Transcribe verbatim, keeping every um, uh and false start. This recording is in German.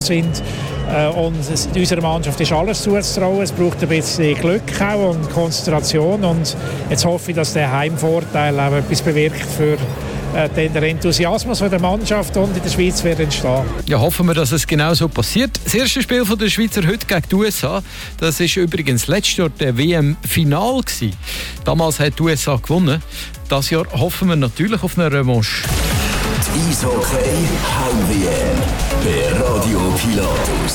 sind. Und es, unserer Mannschaft ist alles zuzutrauen. Es braucht ein bisschen Glück auch und Konzentration. Und jetzt hoffe ich, dass der Heimvorteil auch etwas bewirkt für den Enthusiasmus der Mannschaft und in der Schweiz wird entstehen. Ja, hoffen wir, dass es genau so passiert. Das erste Spiel der Schweizer heute gegen die U S A, das war übrigens letztes Jahr der W M-Final. Damals hat die U S A gewonnen. Dieses Jahr hoffen wir natürlich auf eine Revanche. Die Eishockey Heim-W M bei Radio Pilatus.